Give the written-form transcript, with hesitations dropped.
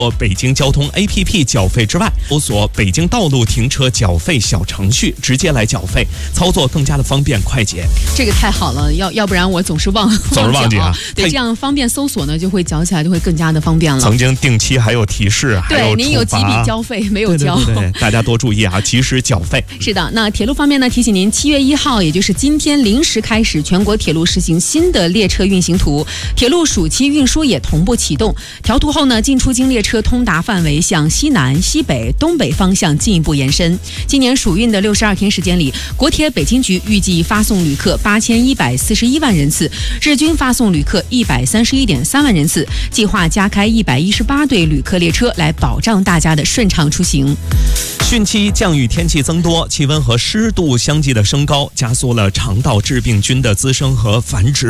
北京交通 APP 缴费之外，搜索北京道路停车缴费小程序，直接来缴费，操作更加的方便快捷。 这个太好了，要不然我总是忘记啊。对，这样方便搜索呢，就会缴起来就会更加的方便了。 曾经定期还有提示，还有对，您有几笔交费没有交？ 对，大家多注意啊，及时缴费。 是的，那铁路方面呢，提醒您，7月1号，也就是今天零时开始，全国铁路实行新的列车运行图，铁路暑期运输也同步启动。调图后呢，进出京列车通达范围向西南、西北、东北方向进一步延伸。今年暑运的62天时间里，国铁北京局预计发送旅客8141万人次，日均发送旅客131.3万人次，计划加开118对旅客列车，来保障大家的顺畅出行。 汛期降雨天气增多，气温和湿度相继的升高，加速了肠道致病菌的滋生和繁殖。